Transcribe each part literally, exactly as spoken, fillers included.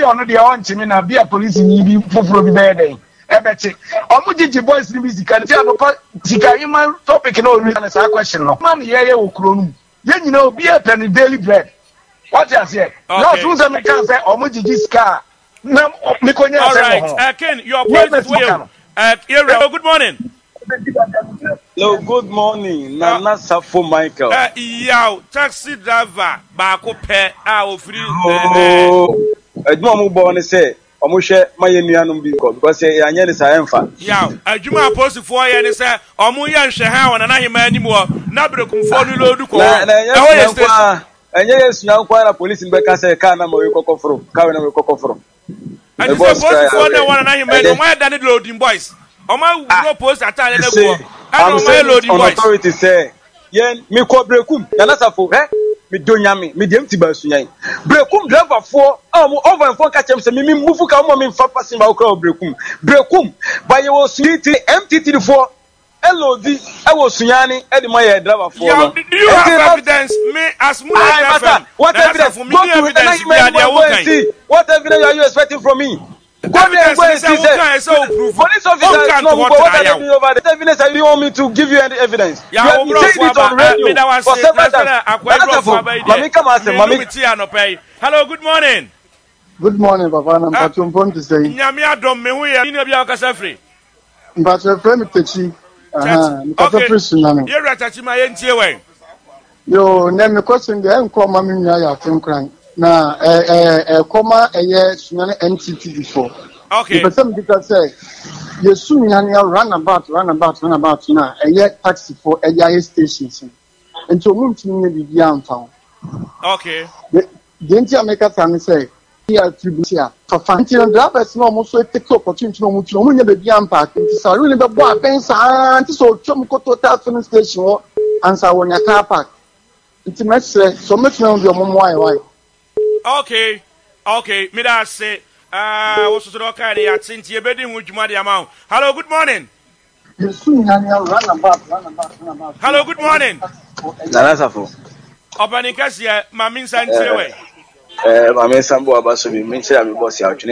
on the on Chimina, be a police in Yibi for the bed. Ebeti, Omujiji boys in music and tell the topic in all reason as a question. Man, yeah, Okron. Then you know, be a penny daily bread. What I say? Last Tuesday, I can say Omujiji's car. No, Mikonia. All right, uh, Ken, your point is well. Uh, good morning. Hello, good morning. Nana Safo Michael. Uh, yow, taxi driver, Bako Pe, our free. Oh, I don't know what say. I'm share my Indian because I am a fan. Yow, I do my post for you and say, Omuyan Shahawan and I am anymore. Nabro for you, Loduko. And yes, now quite a police in Becca Kana Moyoko from Kavana Coco from. I just post for the one and I am my than it loading boys. On my post at time, I'm saying on authority say, Yen, me ko brekum, Nanasa for, eh? Me donyami, me dem tibasuyan. Brekum driver for, um, over and four catch me, me move come me for passing by crowd brekum. Brekum, by your sweet M T T for L O D, I was Sunyani, and my driver for. Do you have evidence? Me as much as what evidence? For me, evidence. What evidence are you expecting from me? Go there and go and see that. Police officers know what are they doing over there. Evidence, I don't want me to give you any evidence. You have said it on radio for several times. Mami, come and say, Mami. Hello, good morning. Good morning, Papa. I'm Patrick Pont to say. Nyamia dom me hu ya ni na bia okasa free. Patrick friend Techi. Aha, Patrick Christian. You right Techi ma ye ntie we. Yo, na me question dey enko ma me nwa ya tenkran. Na eh eh eh koma eye sunyane N T T before. Okay. The person because say you sunyane run about run about run about na eye taxi for eye stations. And so mum timi ne bibia amfa. Okay. The denti America can say here tribute for fancy and drivers no mo so take opportunity no mo tino mo nya bibia ampa. So really be bo apensa anti so twom ko total filling station answer wonya car park. It's message so much no be mo why why. Okay, okay. Me that say, uh, what's the okay? They are saying you bedding with Jumadi amount. Hello, good morning. Hello, good morning. Nanasafo. Opening Cassia, Mamin Santiago. Eh, Mamin Sambo Abasobi, Mincha, I'm boss out.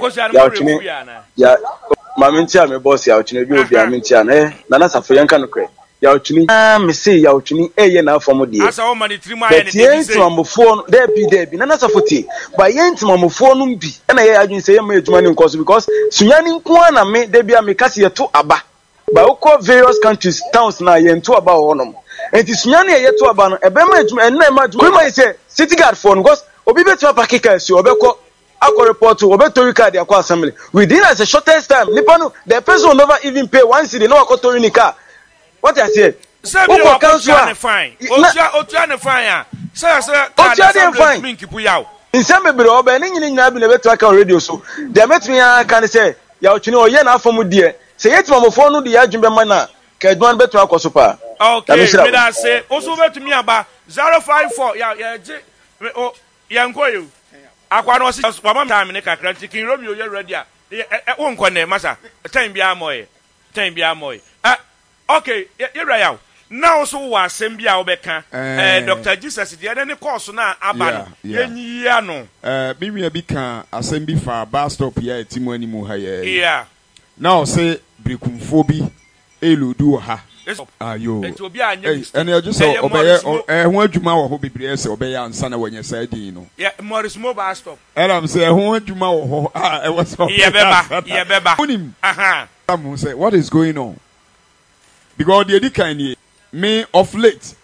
Yeah, Mamincha, I'm a boss out. You will be a Mincha, eh? Nanasafo Yankan. Yauchini, ah, me say Yauchini, eh, ye now for Modi. As a woman, it's three miles. But yen to my phone, there be there be nana safoti. By yen to my phone, be and I didn't say me money in course because Sunyani Kwana me, there be a Mikasi to Abba. By all various countries, towns now yen to about honum. And it's Sunyani yet to Abano, a Bema and Nema, we might say city guard phone because Obibe to a Pakika, so Obeko. I report to Obeto Rika, the Aqua Assembly. Within as a shortest time, Nipano, the person will never even pay one city, no Akotorinica. What I said? Say me wa Otuane fine. Otuane fine. Say say Otuane fine. Me kipu yaw. Insem be bro oba ni nyini nyina bi na betu aka radio so. Dem metumi ya kan say ya ochini oye na afom de. Say yetima mofo no de ya dwumbe ma na ka adwan betu akoso pa. Okay, me da say oso betumi aba zero five four ya ya je o ya nkoyo. Akwa no si mama time ne kakra chicken Romeo you ready a. Wo nkone masa. Time bia moye. Time bia moye. Ah okay, you right now so was Sembia Obeka, eh, Doctor Jesus, the other course na Aban, Yano. Eh, maybe a bika assembly for bus stop here, Timoni Muhaye. Yeah. Now say Brikumfobi, Elu do ha. Ah, you. It will be a new and I just saw Obey, eh, one Juma or Hobby Brias, Obey and Sana when you said, you know. Yeah, Morris Mobile stop. And I'm saying, who want Juma? Ah, I was yeah, Beba, yeah, Beba. Aha. Someone say, what is going on? Because the kind me of late,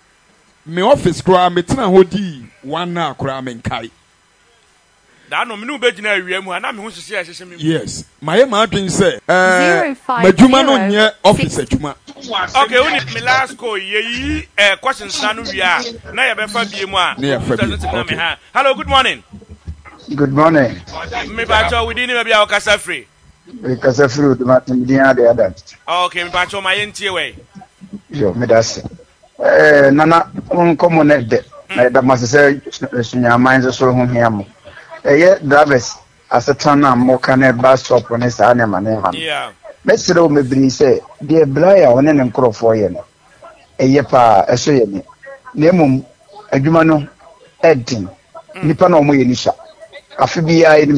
me office cry me tena hodi one na cry me kai. That no me no be gina wiam and me hu sisi asese me. Yes, my man dream say eh madwuma no nye office adwuma. Okay, we need me last call ye eh questions na no wia na ye be fa biem a. Na ye fa biem. Hello, good morning. Good morning. Me ba cho we dey me bia okasa free. Because I flew the Matimdian the other. Okay, me patch on my entire way. Yo, me that's eh, Nana, uncommon at that must say, your minds are so home here. Eh, yet, drivers, as a ton of more can a bus stop on his animal. Yeah. Let's go, maybe say, dear Blair, on an crow for you. A yepa, a soyani. Nemum, a Jumano, Edin, Nipano Muelisha. A Fibia